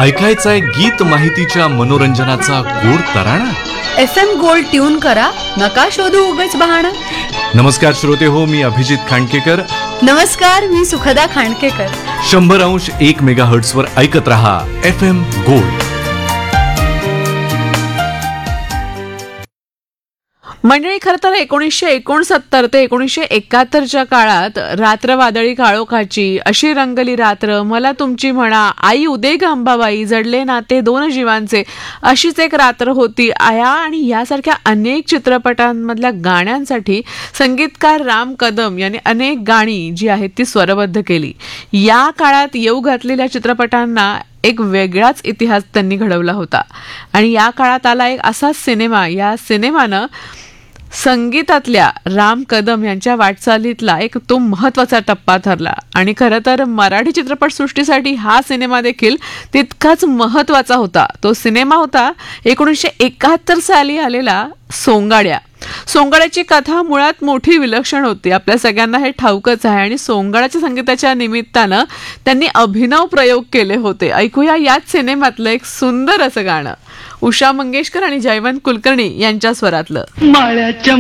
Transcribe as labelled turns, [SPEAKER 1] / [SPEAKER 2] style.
[SPEAKER 1] ऐकायचाय गीत माहितीच्या मनोरंजनाचा गोड तराणा.
[SPEAKER 2] FM गोल्ड ट्यून करा, नका शोधू उगाच बहाणा.
[SPEAKER 1] नमस्कार श्रोते हो, मी अभिजित खांडकेकर.
[SPEAKER 2] नमस्कार, मी सुखदा खांडकेकर.
[SPEAKER 1] 100.1 मेगाहर्ट्झ वर ऐकत रहा FM गोल्ड.
[SPEAKER 3] मंडळी, खरं तर 1969 ते 1971च्या काळात रात्र वादळी काळोखाची, अशी रंगली रात्र, मला तुमची म्हणा, आई उदे ग अंबाबाई, जडले नाते दोन जीवांचे, अशीच एक रात्र होती आया आणि यासारख्या अनेक चित्रपटांमधल्या गाण्यांसाठी संगीतकार राम कदम यांनी अनेक गाणी जी आहेत ती स्वरबद्ध केली. या काळात येऊ घातलेल्या चित्रपटांना एक वेगळाच इतिहास त्यांनी घडवला होता. आणि या काळात आला एक असा सिनेमा, या सिनेमानं संगीतातल्या राम कदम यांच्या वाटचालीतला एक तो महत्वाचा टप्पा ठरला. आणि खरं तर मराठी चित्रपटसृष्टीसाठी हा सिनेमा देखील तितकाच महत्वाचा होता. तो सिनेमा होता 1971 साली आलेला सोंगाड्या. सोंगाड्याची कथा मुळात मोठी विलक्षण होती, आपल्या सगळ्यांना हे ठाऊकच आहे. आणि सोंगाड्याच्या संगीताच्या निमित्तानं त्यांनी अभिनव प्रयोग केले होते. ऐकूया याच सिनेमातलं एक सुंदर असं गाणं, उषा मंगेशकर आणि जयवंत कुलकर्णी यांच्या स्वरातलं.
[SPEAKER 4] माळ्याच्या